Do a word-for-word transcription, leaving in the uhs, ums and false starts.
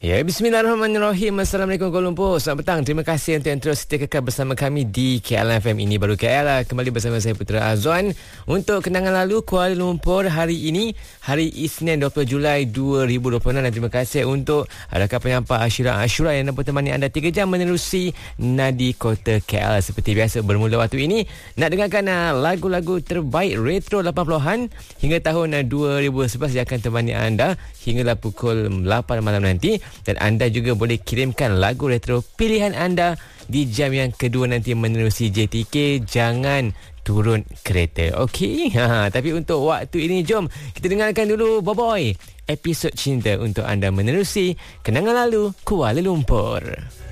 Ya, bismillahirrahmanirrahim. Assalamualaikum Kuala Lumpur. Selamat petang. Terima kasih untuk yang terus setia kekal bersama kami di K L F M. Ini baru K L. Kembali bersama saya Putra Azwan untuk kenangan lalu Kuala Lumpur hari ini, hari Isnin dua puluh Julai dua ribu dua puluh enam. Dan terima kasih untuk rakan penyampai Ashura Ashura yang dapat temani anda tiga jam menerusi Nadi Kota K L. Seperti biasa, bermula waktu ini nak dengarkan uh, lagu-lagu terbaik retro lapan puluhan hingga tahun uh, dua ribu sebelas yang akan temani anda hinggalah pukul lapan malam nanti. Dan anda juga boleh kirimkan lagu retro pilihan anda di jam yang kedua nanti menerusi J T K. Jangan turun kereta, okey? Ha, tapi untuk waktu ini, jom kita dengarkan dulu Boboiboy, episod cinta untuk anda menerusi kenangan lalu Kuala Lumpur.